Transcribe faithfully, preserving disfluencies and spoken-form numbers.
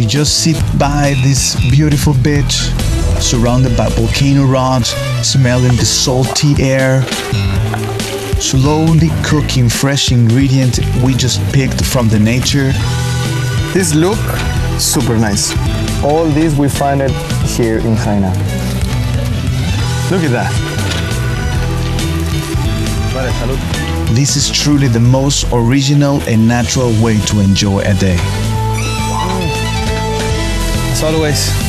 You just sit by this beautiful beach, surrounded by volcano rocks, smelling the salty air, slowly cooking fresh ingredients we just picked from the nature. This look, super nice. All this we find it here in Jaina. Look at that. Vale, salud. This is truly the most original and natural way to enjoy a day. As always,